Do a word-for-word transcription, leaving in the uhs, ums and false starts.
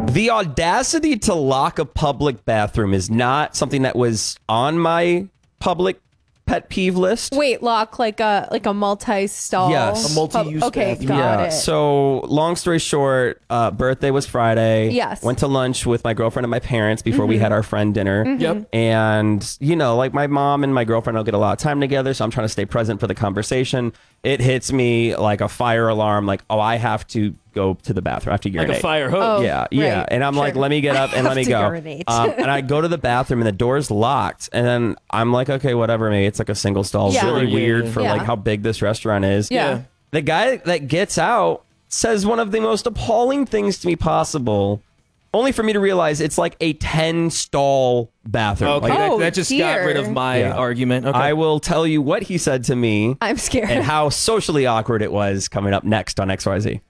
The audacity to lock a public bathroom is not something that was on my public pet peeve list. Wait, lock like a like a multi-stall. Yes. A multi-use Okay, bathroom. got yeah. it. So long story short, uh, birthday was Friday. Yes. Went to lunch with my girlfriend and my parents before Mm-hmm. we had our friend dinner. Yep. And, you know, like my mom and my girlfriend will get a lot of time together. So I'm trying to stay present for the conversation. It hits me like a fire alarm, like, oh, I have to go to the bathroom. I have to urinate. Like a fire hose. Oh, Yeah, yeah. right, And I'm like, sure. let me get up and let me to go. urinate. Um, and I go to the bathroom and the door's locked. And then I'm like, okay, whatever. Maybe it's like a single stall. Yeah. Really Sure, yeah, weird yeah. for Yeah. like how big this restaurant is. Yeah. The guy that gets out says one of the most appalling things to me possible, only for me to realize it's like a ten stall bathroom. Okay, Like, that, Oh, that just got dear. rid of my Yeah. argument. Okay. I will tell you what he said to me I'm scared. and how socially awkward it was coming up next on X Y Z.